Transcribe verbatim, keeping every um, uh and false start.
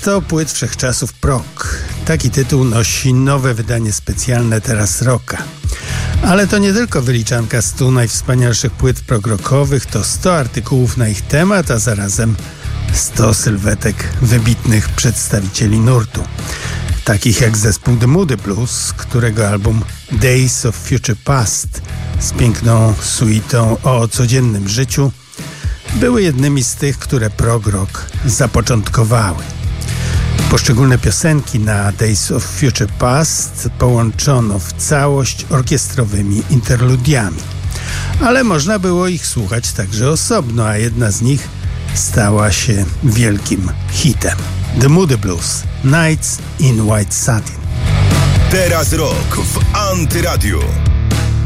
sto płyt wszechczasów prog. Taki tytuł nosi nowe wydanie specjalne Teraz Rocka. Ale to nie tylko wyliczanka stu najwspanialszych płyt prog-rockowych, to sto artykułów na ich temat, a zarazem sto sylwetek wybitnych przedstawicieli nurtu. Takich jak zespół The Moody Blues, którego album Days of Future Past z piękną suitą o codziennym życiu były jednymi z tych, które prog rock zapoczątkowały. Poszczególne piosenki na Days of Future Past połączono w całość orkiestrowymi interludiami. Ale można było ich słuchać także osobno, a jedna z nich stała się wielkim hitem. The Moody Blues, Nights in White Satin. Teraz Rock w Antyradiu.